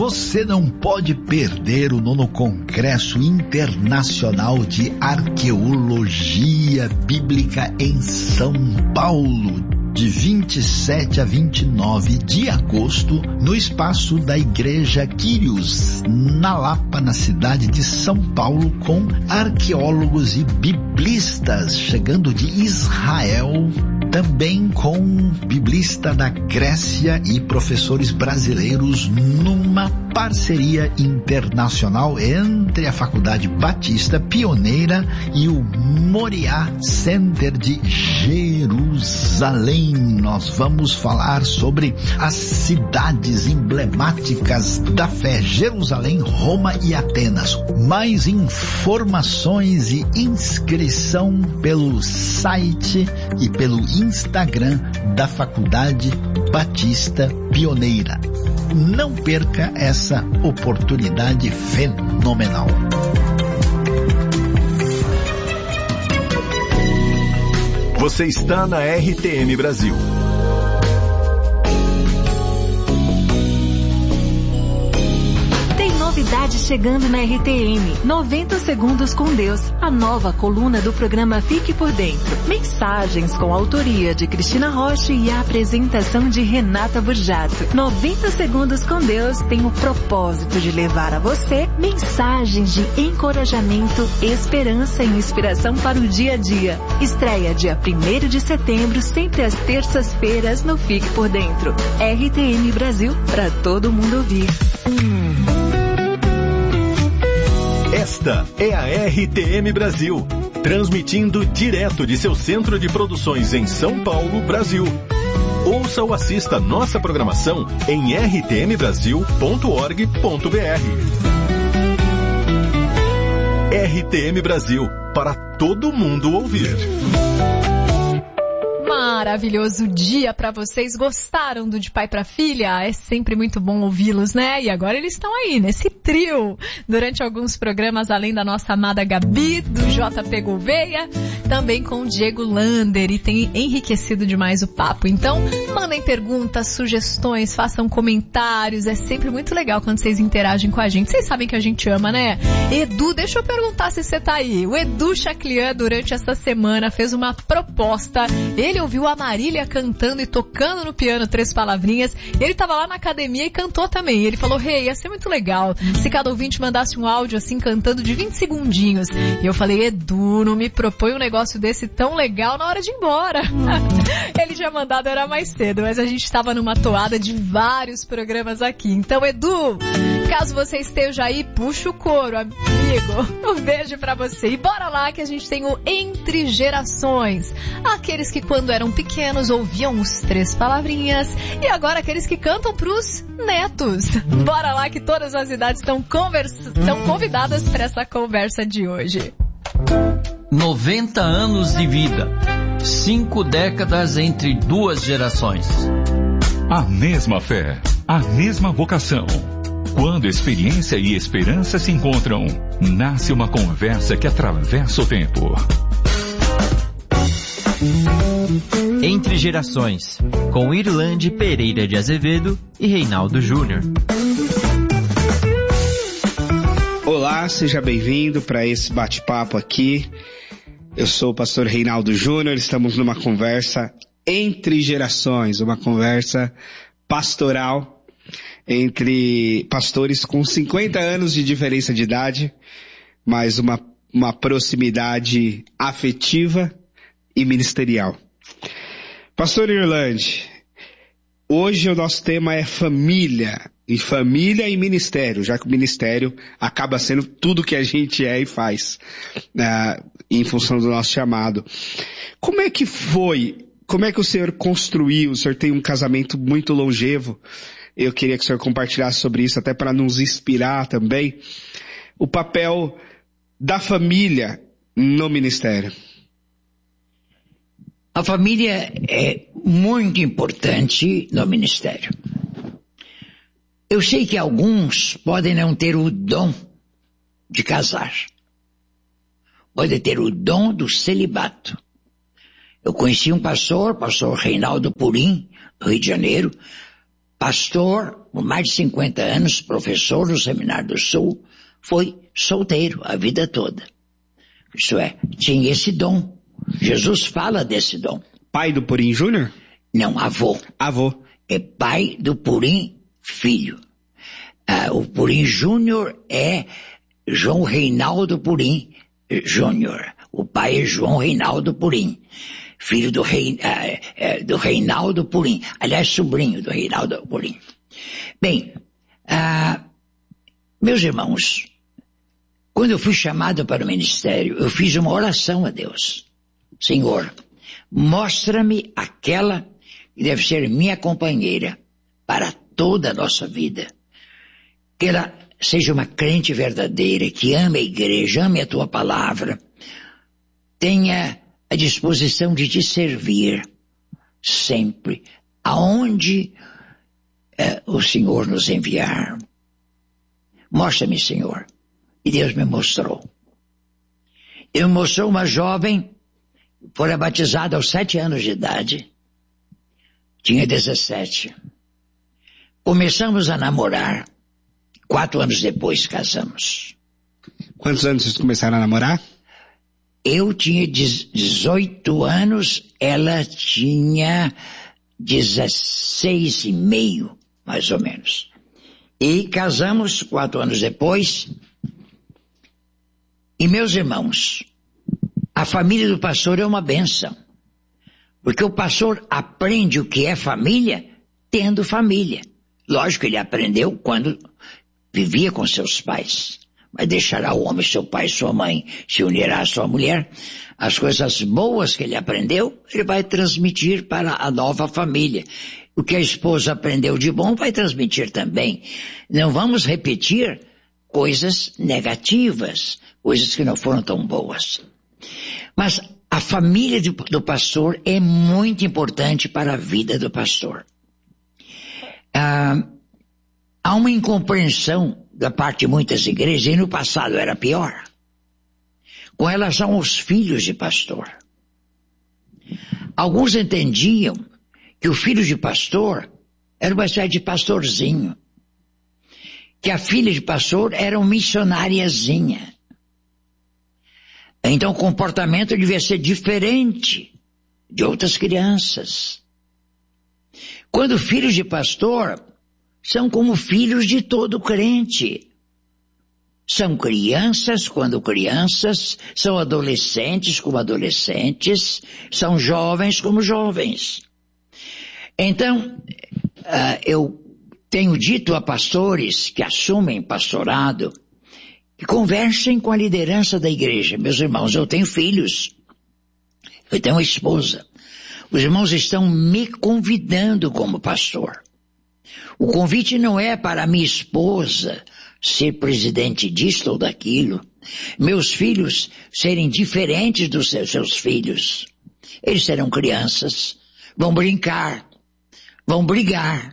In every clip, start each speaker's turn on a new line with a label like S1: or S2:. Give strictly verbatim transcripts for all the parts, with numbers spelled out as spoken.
S1: Você não pode perder o nono Congresso Internacional de Arqueologia Bíblica em São Paulo, de vinte e sete a vinte e nove de agosto, no espaço da Igreja Quírios, na Lapa, na cidade de São Paulo, com arqueólogos e biblistas chegando de Israel, também com biblista da Grécia e professores brasileiros, numa parceria internacional entre a Faculdade Batista Pioneira e o Moriá Center de Jerusalém. Nós vamos falar sobre as cidades emblemáticas da fé: Jerusalém, Roma e Atenas. Mais informações e inscrição pelo site e pelo Instagram da Faculdade Batista Pioneira. Não perca essa oportunidade fenomenal.
S2: Você está na R T M Brasil.
S3: Novidade chegando na R T M. noventa segundos com Deus. A nova coluna do programa Fique por Dentro. Mensagens com a autoria de Cristina Rocha e a apresentação de Renata Burjato. noventa segundos com Deus tem o propósito de levar a você mensagens de encorajamento, esperança e inspiração para o dia a dia. Estreia dia primeiro de setembro, sempre às terças-feiras no Fique por Dentro. R T M Brasil, para todo mundo ouvir. Hum.
S2: Esta é a R T M Brasil, transmitindo direto de seu centro de produções em São Paulo, Brasil. Ouça ou assista nossa programação em r t m brasil ponto org ponto b r. R T M Brasil, para todo mundo ouvir.
S4: Maravilhoso dia para vocês. Gostaram do De Pai para Filha? É sempre muito bom ouvi-los, né? E agora eles estão aí, nesse trio, durante alguns programas, além da nossa amada Gabi, do J P Gouveia, também com o Diego Lander, e tem enriquecido demais o papo. Então, mandem perguntas, sugestões, façam comentários. É sempre muito legal quando vocês interagem com a gente. Vocês sabem que a gente ama, né? Edu, deixa eu perguntar se você tá aí. O Edu Chaclian, durante essa semana, fez uma proposta. Ele ouviu a Marília cantando e tocando no piano Três Palavrinhas. Ele tava lá na academia e cantou também. Ele falou: Rei, hey, ia ser muito legal se cada ouvinte mandasse um áudio assim, cantando de vinte segundinhos. E eu falei: Edu, não me propõe um negócio desse tão legal na hora de ir embora. Ele tinha mandado, era mais cedo, mas a gente estava numa toada de vários programas aqui. Então, Edu, caso você esteja aí, puxa o couro, amigo. Um beijo pra você. E bora lá que a gente tem o Entre Gerações. Aqueles que quando eram pequenos ouviam os Três Palavrinhas, e agora aqueles que cantam pros netos. Bora lá que todas as idades estão convers... convidadas para essa conversa de hoje.
S5: noventa anos de vida. Cinco décadas entre duas gerações.
S6: A mesma fé, a mesma vocação. Quando experiência e esperança se encontram, nasce uma conversa que atravessa o tempo.
S7: Entre Gerações, com Irlande Pereira de Azevedo e Reinaldo Júnior.
S8: Olá, seja bem-vindo para esse bate-papo aqui. Eu sou o pastor Reinaldo Júnior, estamos numa conversa entre gerações, uma conversa pastoral entre pastores com cinquenta anos de diferença de idade, mas uma, uma proximidade afetiva e ministerial. Pastor Irlande, hoje o nosso tema é família, e família e ministério, já que o ministério acaba sendo tudo que a gente é e faz, uh, em função do nosso chamado. Como é que foi, como é que o senhor construiu, o senhor tem um casamento muito longevo, eu queria que o senhor compartilhasse sobre isso, até para nos inspirar também, o papel da família no ministério.
S9: A família é muito importante no ministério. Eu sei que alguns podem não ter o dom de casar. Podem ter o dom do celibato. Eu conheci um pastor, pastor Reinaldo Purim, do Rio de Janeiro, pastor, por mais de cinquenta anos, professor no Seminário do Sul, foi solteiro a vida toda. Isso é, tinha esse dom. Jesus fala desse dom.
S8: Pai do Purim Júnior?
S9: Não, avô.
S8: Avô.
S9: É pai do Purim filho. Ah, o Purim Júnior é João Reinaldo Purim Júnior. O pai é João Reinaldo Purim, filho do, rei, ah, é, do Reinaldo Purim. Aliás, sobrinho do Reinaldo Purim. Bem, ah, meus irmãos, quando eu fui chamado para o ministério, eu fiz uma oração a Deus. Senhor, mostra-me aquela que deve ser minha companheira para toda a nossa vida. Que ela seja uma crente verdadeira, que ame a igreja, ame a tua palavra, tenha a disposição de te servir sempre, aonde eh, o Senhor nos enviar. Mostra-me, Senhor. E Deus me mostrou. Ele me mostrou uma jovem, fora batizada aos sete anos de idade, tinha dezessete. Começamos a namorar, quatro anos depois casamos.
S8: Quantos anos vocês começaram a namorar?
S9: Eu tinha dezoito anos, ela tinha dezesseis e meio, mais ou menos. E casamos quatro anos depois. E meus irmãos, a família do pastor é uma bênção. Porque o pastor aprende o que é família tendo família. Lógico que ele aprendeu quando vivia com seus pais. Mas deixará o homem, seu pai e sua mãe, se unirá à sua mulher. As coisas boas que ele aprendeu, ele vai transmitir para a nova família. O que a esposa aprendeu de bom, vai transmitir também. Não vamos repetir coisas negativas, coisas que não foram tão boas. Mas a família do, do pastor é muito importante para a vida do pastor. Ah, há uma incompreensão da parte de muitas igrejas, e no passado era pior, com relação aos filhos de pastor. Alguns entendiam que o filho de pastor era uma espécie de pastorzinho, que a filha de pastor era uma missionariazinha. Então o comportamento devia ser diferente de outras crianças. Quando filhos de pastor são como filhos de todo crente. São crianças quando crianças, são adolescentes como adolescentes, são jovens como jovens. Então, uh, eu tenho dito a pastores que assumem pastorado, que conversem com a liderança da igreja. Meus irmãos, eu tenho filhos, eu tenho uma esposa. Os irmãos estão me convidando como pastor. O convite não é para minha esposa ser presidente disto ou daquilo, meus filhos serem diferentes dos seus, seus filhos. Eles serão crianças, vão brincar, vão brigar,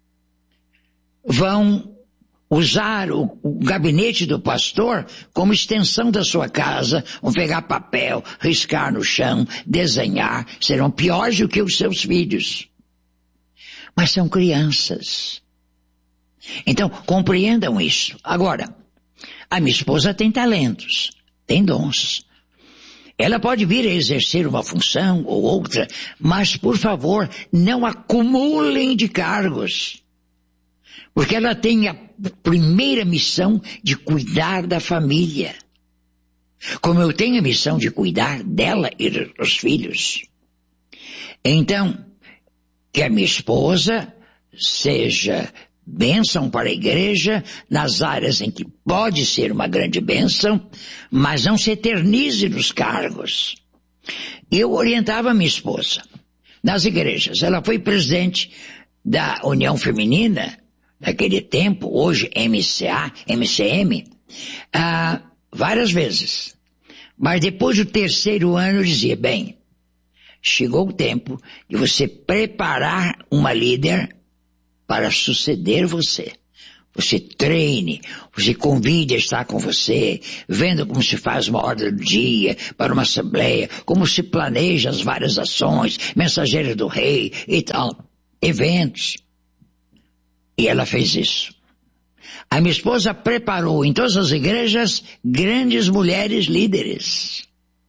S9: vão usar o, o gabinete do pastor como extensão da sua casa, vão pegar papel, riscar no chão, desenhar, serão piores do que os seus filhos. Mas são crianças. Então, compreendam isso. Agora, a minha esposa tem talentos, tem dons. Ela pode vir a exercer uma função ou outra, mas, por favor, não acumulem de cargos. Porque ela tem a primeira missão de cuidar da família. Como eu tenho a missão de cuidar dela e dos filhos. Então, que a minha esposa seja bênção para a igreja nas áreas em que pode ser uma grande bênção, mas não se eternize nos cargos. Eu orientava a minha esposa nas igrejas. Ela foi presidente da União Feminina naquele tempo, hoje M C A, M C M, ah, várias vezes. Mas depois do terceiro ano eu dizia, bem, chegou o tempo de você preparar uma líder para suceder você. Você treine, você convide a estar com você, vendo como se faz uma ordem do dia para uma assembleia, como se planeja as várias ações, mensageiros do rei e tal, eventos. E ela fez isso. A minha esposa preparou em todas as igrejas grandes mulheres líderes.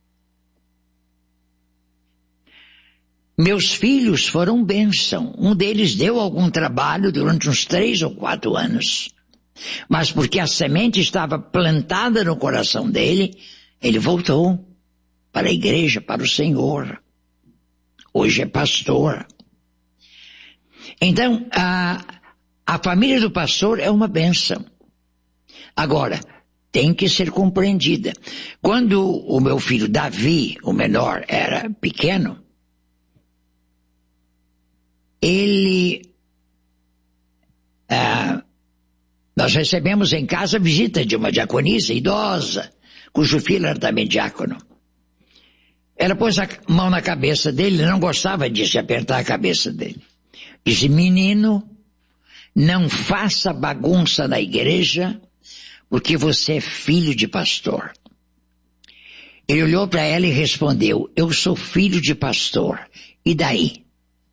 S9: Meus filhos foram bênção. Um deles deu algum trabalho durante uns três ou quatro anos. Mas porque a semente estava plantada no coração dele, ele voltou para a igreja, para o Senhor. Hoje é pastor. Então, a, a família do pastor é uma bênção. Agora, tem que ser compreendida. Quando o meu filho Davi, o menor, era pequeno, ele... Ah, nós recebemos em casa a visita de uma diaconisa idosa, cujo filho era também diácono. Ela pôs a mão na cabeça dele, não gostava disso, de apertar a cabeça dele. Disse, menino, não faça bagunça na igreja, porque você é filho de pastor. Ele olhou para ela e respondeu, eu sou filho de pastor, e daí?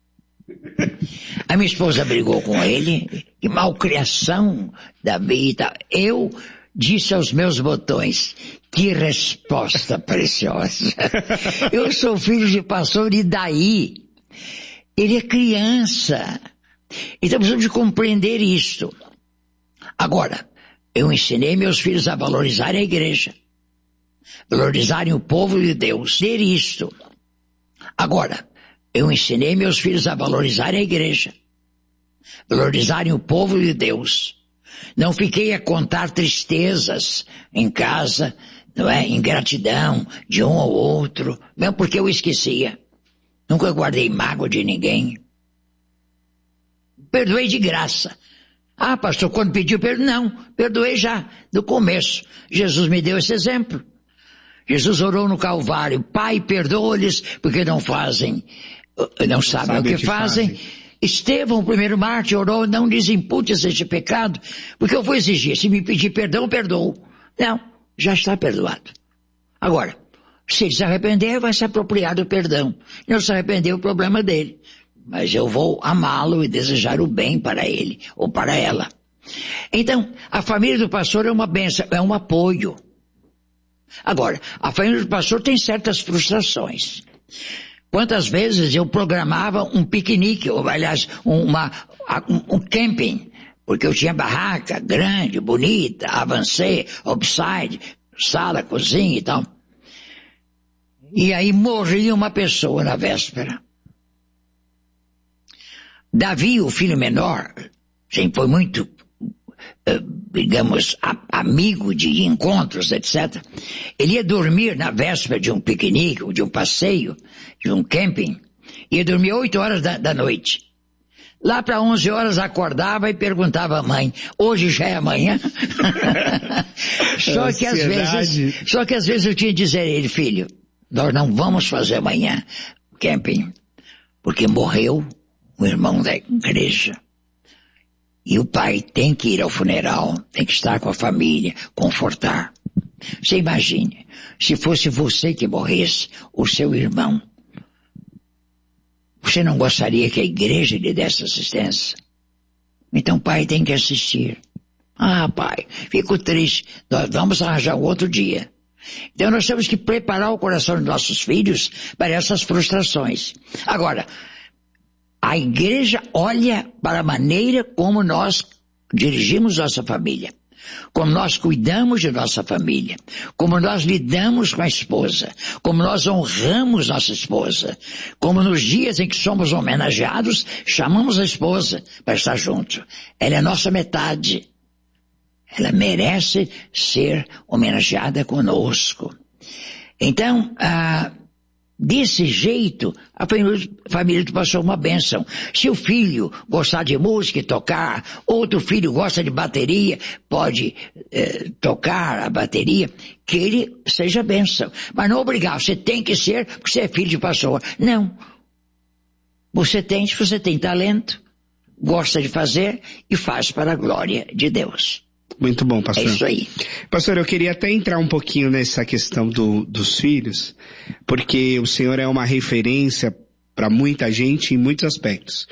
S9: A minha esposa brigou com ele, que malcriação da vida. Eu disse aos meus botões, que resposta preciosa. Eu sou filho de pastor e daí? Ele é criança. Então precisamos de compreender isto. Agora, eu ensinei meus filhos a valorizarem a igreja, valorizarem o povo de Deus, ter isto. Agora, eu ensinei meus filhos a valorizarem a igreja, valorizarem o povo de Deus. Não fiquei a contar tristezas em casa, não é? Ingratidão de um ao outro, mesmo porque eu esquecia. Nunca guardei mágoa de ninguém. Perdoei de graça. Ah, pastor, quando pediu perdão? Não, perdoei já, do começo. Jesus me deu esse exemplo. Jesus orou no Calvário, Pai, perdoa-lhes, porque não fazem, não sabem não sabe o que, que fazem. fazem. Estevão, o primeiro mártir, orou, não lhes imputes este pecado, porque eu vou exigir, se me pedir perdão, perdoo. Não, já está perdoado. Agora, se ele se arrepender, vai se apropriar do perdão. Não se arrepender, o problema dele. Mas eu vou amá-lo e desejar o bem para ele, ou para ela. Então, a família do pastor é uma bênção, é um apoio. Agora, a família do pastor tem certas frustrações. Quantas vezes eu programava um piquenique, ou aliás, uma, um, um camping, porque eu tinha barraca grande, bonita, avancei, upside, sala, cozinha e tal. E aí morria uma pessoa na véspera. Davi, o filho menor, sempre foi muito, digamos, amigo de encontros, etcétera. Ele ia dormir na véspera de um piquenique, ou de um passeio, de um camping, ia dormir oito horas da, da noite. Lá para onze horas acordava e perguntava à mãe, hoje já é amanhã? só que às vezes, só que às vezes eu tinha que dizer a ele, filho, nós não vamos fazer amanhã camping, porque morreu um irmão da igreja. E o pai tem que ir ao funeral, tem que estar com a família, confortar. Você imagine, se fosse você que morresse, o seu irmão, você não gostaria que a igreja lhe desse assistência? Então o pai tem que assistir. Ah, pai, fico triste, nós vamos arranjar um outro dia. Então nós temos que preparar o coração dos nossos filhos para essas frustrações. Agora, a igreja olha para a maneira como nós dirigimos nossa família, como nós cuidamos de nossa família, como nós lidamos com a esposa, como nós honramos nossa esposa, como nos dias em que somos homenageados, chamamos a esposa para estar junto. Ela é a nossa metade. Ela merece ser homenageada conosco. Então, ah, desse jeito, a família passou uma bênção. Se o filho gostar de música e tocar, outro filho gosta de bateria, pode eh, tocar a bateria, que ele seja bênção. Mas não obrigar, você tem que ser, porque você é filho de pastor. Não. Você tem, se você tem talento, gosta de fazer e faz para a glória de Deus.
S8: Muito bom, pastor.
S9: É isso aí.
S8: Pastor, eu queria até entrar um pouquinho nessa questão do, dos filhos, porque o senhor é uma referência para muita gente em muitos aspectos.